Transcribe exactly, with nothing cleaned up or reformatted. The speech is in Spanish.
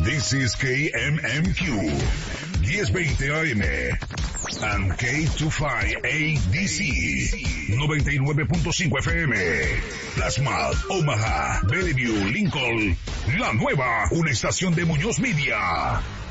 This is K M M Q, diez veinte A M, and K veinticinco A D C, noventa y nueve punto cinco F M. Plasma, Omaha, Bellevue, Lincoln, La Nueva, una estación de Muñoz Media.